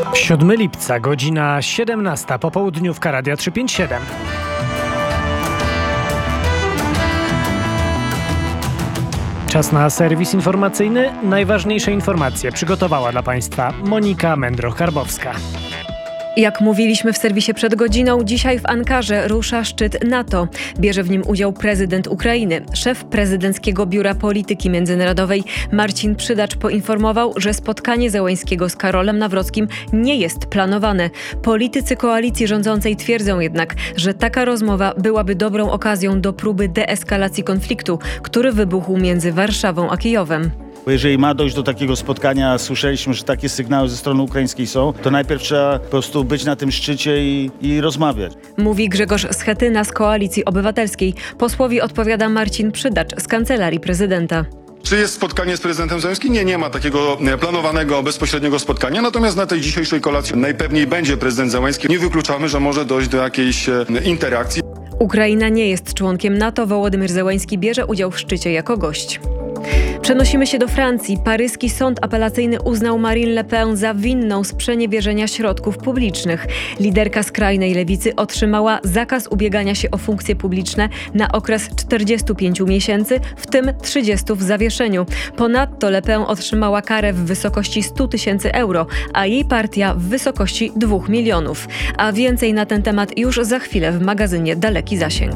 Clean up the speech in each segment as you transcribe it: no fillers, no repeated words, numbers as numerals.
7 lipca, godzina 17, popołudniówka Radia 357. Czas na serwis informacyjny. Najważniejsze informacje przygotowała dla Państwa Monika Mędroch-Karbowska. Jak mówiliśmy w serwisie przed godziną, dzisiaj w Ankarze rusza szczyt NATO. Bierze w nim udział prezydent Ukrainy. Szef prezydenckiego Biura Polityki Międzynarodowej Marcin Przydacz poinformował, że spotkanie Zełenskiego z Karolem Nawrockim nie jest planowane. Politycy koalicji rządzącej twierdzą jednak, że taka rozmowa byłaby dobrą okazją do próby deeskalacji konfliktu, który wybuchł między Warszawą a Kijowem. Bo jeżeli ma dojść do takiego spotkania, słyszeliśmy, że takie sygnały ze strony ukraińskiej są, to najpierw trzeba po prostu być na tym szczycie i rozmawiać. Mówi Grzegorz Schetyna z Koalicji Obywatelskiej. Posłowi odpowiada Marcin Przydacz z Kancelarii Prezydenta. Czy jest spotkanie z prezydentem Zełenskim? Nie ma takiego planowanego, bezpośredniego spotkania. Natomiast na tej dzisiejszej kolacji najpewniej będzie prezydent Zełenski. Nie wykluczamy, że może dojść do jakiejś interakcji. Ukraina nie jest członkiem NATO. Wołodymyr Zełenski bierze udział w szczycie jako gość. Przenosimy się do Francji. Paryski sąd apelacyjny uznał Marine Le Pen za winną sprzeniewierzenia środków publicznych. Liderka skrajnej lewicy otrzymała zakaz ubiegania się o funkcje publiczne na okres 45 miesięcy, w tym 30 w zawieszeniu. Ponadto Le Pen otrzymała karę w wysokości 100 000 euro, a jej partia w wysokości 2 milionów. A więcej na ten temat już za chwilę w magazynie Daleki Zasięg.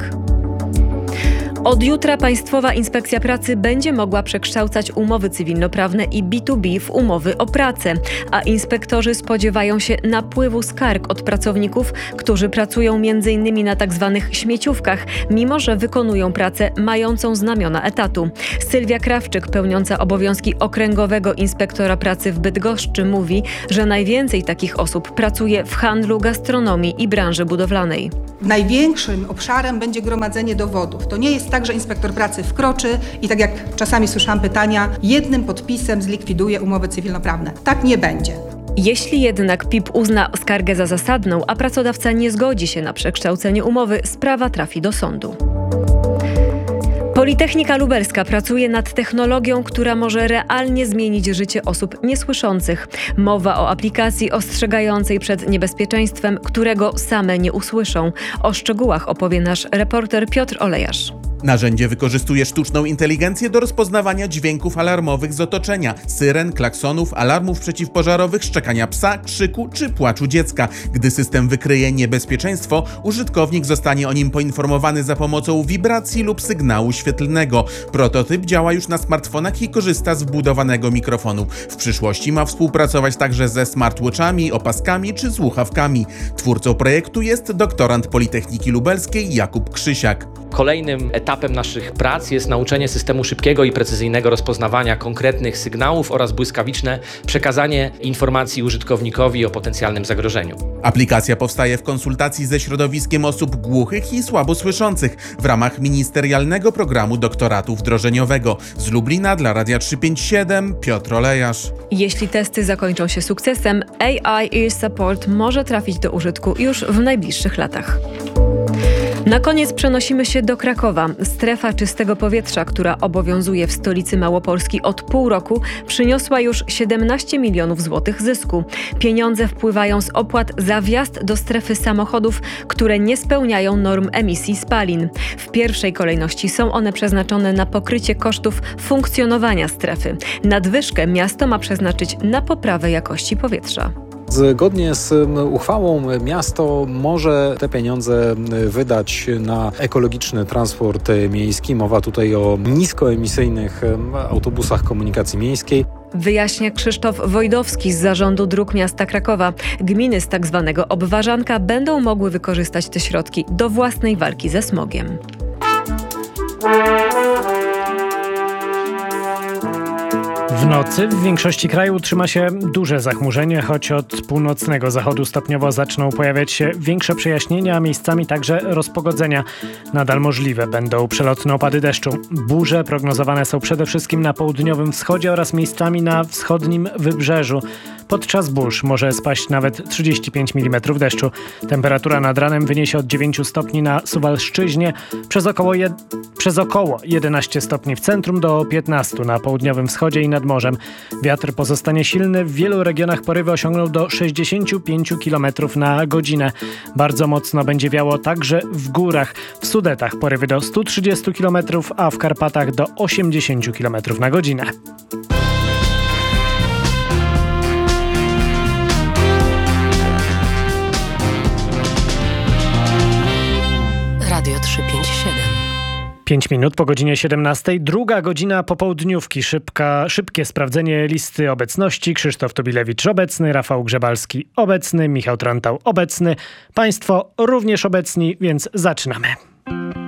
Od jutra Państwowa Inspekcja Pracy będzie mogła przekształcać umowy cywilnoprawne i B2B w umowy o pracę, a inspektorzy spodziewają się napływu skarg od pracowników, którzy pracują m.in. na tzw. śmieciówkach, mimo że wykonują pracę mającą znamiona etatu. Sylwia Krawczyk, pełniąca obowiązki okręgowego inspektora pracy w Bydgoszczy, mówi, że najwięcej takich osób pracuje w handlu, gastronomii i branży budowlanej. Największym obszarem będzie gromadzenie dowodów. To nie jest tak, że inspektor pracy wkroczy i tak jak czasami słyszałam pytania, jednym podpisem zlikwiduje umowy cywilnoprawne. Tak nie będzie. Jeśli jednak PIP uzna skargę za zasadną, a pracodawca nie zgodzi się na przekształcenie umowy, sprawa trafi do sądu. Politechnika Lubelska pracuje nad technologią, która może realnie zmienić życie osób niesłyszących. Mowa o aplikacji ostrzegającej przed niebezpieczeństwem, którego same nie usłyszą. O szczegółach opowie nasz reporter Piotr Olejarz. Narzędzie wykorzystuje sztuczną inteligencję do rozpoznawania dźwięków alarmowych z otoczenia, syren, klaksonów, alarmów przeciwpożarowych, szczekania psa, krzyku czy płaczu dziecka. Gdy system wykryje niebezpieczeństwo, użytkownik zostanie o nim poinformowany za pomocą wibracji lub sygnału świetlnego. Prototyp działa już na smartfonach i korzysta z wbudowanego mikrofonu. W przyszłości ma współpracować także ze smartwatchami, opaskami czy słuchawkami. Twórcą projektu jest doktorant Politechniki Lubelskiej Jakub Krzysiak. Kolejnym etapem naszych prac jest nauczenie systemu szybkiego i precyzyjnego rozpoznawania konkretnych sygnałów oraz błyskawiczne przekazanie informacji użytkownikowi o potencjalnym zagrożeniu. Aplikacja powstaje w konsultacji ze środowiskiem osób głuchych i słabosłyszących w ramach ministerialnego programu doktoratu wdrożeniowego. Z Lublina dla Radia 357 Piotr Olejarz. Jeśli testy zakończą się sukcesem, AI Ear Support może trafić do użytku już w najbliższych latach. Na koniec przenosimy się do Krakowa. Strefa czystego powietrza, która obowiązuje w stolicy Małopolski od pół roku, przyniosła już 17 milionów złotych zysku. Pieniądze wpływają z opłat za wjazd do strefy samochodów, które nie spełniają norm emisji spalin. W pierwszej kolejności są one przeznaczone na pokrycie kosztów funkcjonowania strefy. Nadwyżkę miasto ma przeznaczyć na poprawę jakości powietrza. Zgodnie z uchwałą miasto może te pieniądze wydać na ekologiczny transport miejski. Mowa tutaj o niskoemisyjnych autobusach komunikacji miejskiej. Wyjaśnia Krzysztof Wojdowski z Zarządu Dróg Miasta Krakowa. Gminy z tzw. obwarzanka będą mogły wykorzystać te środki do własnej walki ze smogiem. W nocy w większości kraju utrzyma się duże zachmurzenie, choć od północnego zachodu stopniowo zaczną pojawiać się większe przejaśnienia, a miejscami także rozpogodzenia. Nadal możliwe będą przelotne opady deszczu. Burze prognozowane są przede wszystkim na południowym wschodzie oraz miejscami na wschodnim wybrzeżu. Podczas burz może spaść nawet 35 mm deszczu. Temperatura nad ranem wyniesie od 9 stopni na Suwalszczyźnie, przez około 11 stopni w centrum do 15 na południowym wschodzie i nad morzem. Wiatr pozostanie silny, w wielu regionach porywy osiągną do 65 km na godzinę. Bardzo mocno będzie wiało także w górach. W Sudetach porywy do 130 km, a w Karpatach do 80 km na godzinę. Radio 357. 5 minut po godzinie 17. Druga godzina popołudniówki. Szybkie sprawdzenie listy obecności. Krzysztof Tubilewicz obecny, Rafał Grzebalski obecny, Michał Trantał obecny. Państwo również obecni, więc zaczynamy.